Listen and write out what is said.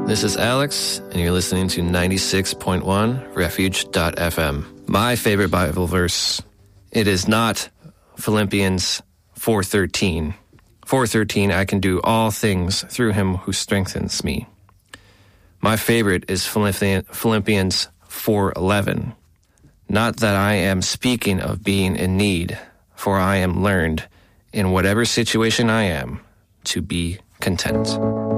This is Alex, and you're listening to 96.1 Refuge.fm. My favorite Bible verse, it is not Philippians 4:13. 4:13, I can do all things through him who strengthens me. My favorite is Philippians 4:11. Not that I am speaking of being in need, for I am learned in whatever situation I am to be content.